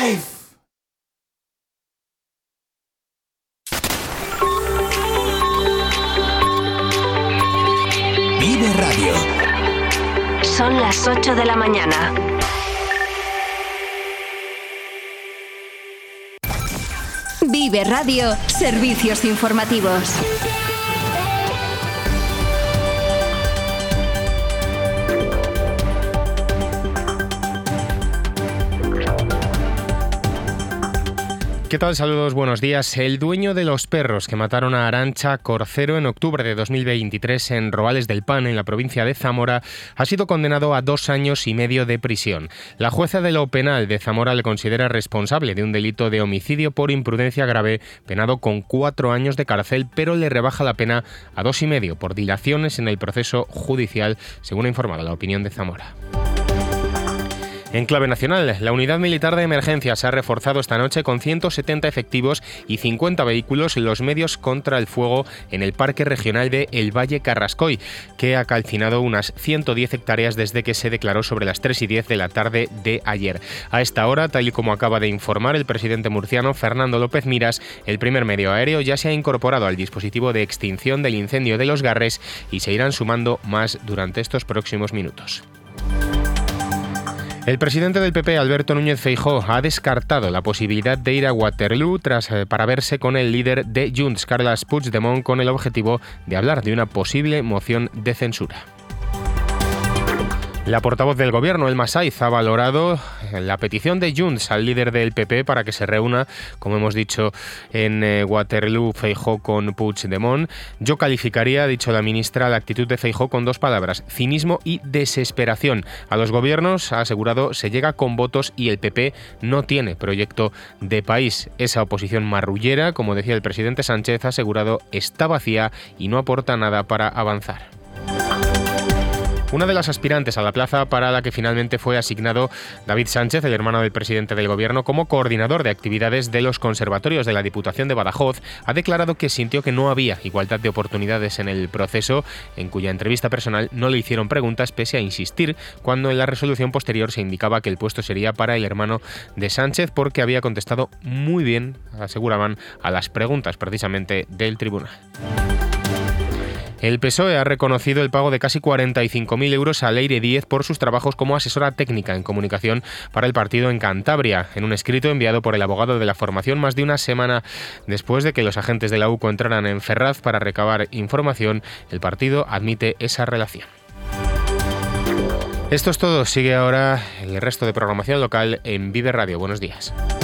Life. Vive Radio. Son las 8 de la mañana. Vive Radio, servicios informativos. ¿Qué tal? Saludos, buenos días. El dueño de los perros que mataron a Arantxa Corcero en octubre de 2023 en Roales del Pan, en la provincia de Zamora, ha sido condenado a 2 años y medio de prisión. La jueza de lo penal de Zamora le considera responsable de un delito de homicidio por imprudencia grave, penado con 4 años de cárcel, pero le rebaja la pena a 2 y medio por dilaciones en el proceso judicial, según ha informado La Opinión de Zamora. En clave nacional, la Unidad Militar de Emergencia se ha reforzado esta noche con 170 efectivos y 50 vehículos en los medios contra el fuego en el Parque Regional de El Valle Carrascoy, que ha calcinado unas 110 hectáreas desde que se declaró sobre las 3:10 de la tarde de ayer. A esta hora, tal y como acaba de informar el presidente murciano Fernando López Miras, el primer medio aéreo ya se ha incorporado al dispositivo de extinción del incendio de Los Garres y se irán sumando más durante estos próximos minutos. El presidente del PP, Alberto Núñez Feijóo, ha descartado la posibilidad de ir a Waterloo para verse con el líder de Junts, Carles Puigdemont, con el objetivo de hablar de una posible moción de censura. La portavoz del Gobierno, Elma Saiz, ha valorado la petición de Junts al líder del PP para que se reúna, como hemos dicho, en Waterloo Feijóo con Puigdemont. Yo calificaría, ha dicho la ministra, la actitud de Feijóo con 2 palabras: cinismo y desesperación. A los gobiernos, ha asegurado, se llega con votos y el PP no tiene proyecto de país. Esa oposición marrullera, como decía el presidente Sánchez, ha asegurado, está vacía y no aporta nada para avanzar. Una de las aspirantes a la plaza para la que finalmente fue asignado David Sánchez, el hermano del presidente del Gobierno, como coordinador de actividades de los conservatorios de la Diputación de Badajoz, ha declarado que sintió que no había igualdad de oportunidades en el proceso, en cuya entrevista personal no le hicieron preguntas, pese a insistir cuando en la resolución posterior se indicaba que el puesto sería para el hermano de Sánchez, porque había contestado muy bien, aseguraban, a las preguntas precisamente del tribunal. El PSOE ha reconocido el pago de casi 45.000 euros a Leire Díez por sus trabajos como asesora técnica en comunicación para el partido en Cantabria. En un escrito enviado por el abogado de la formación más de una semana después de que los agentes de la UCO entraran en Ferraz para recabar información, el partido admite esa relación. Esto es todo. Sigue ahora el resto de programación local en Vive Radio. Buenos días.